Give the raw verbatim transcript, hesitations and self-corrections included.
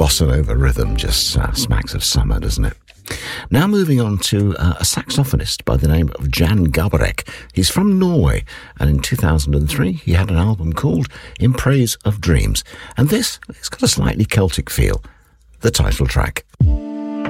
bossa nova rhythm just uh, smacks of summer, doesn't it? Now moving on to uh, a saxophonist by the name of Jan Garbarek. He's from Norway, and in two thousand three he had an album called In Praise of Dreams. And this, it's got a slightly Celtic feel. The title track.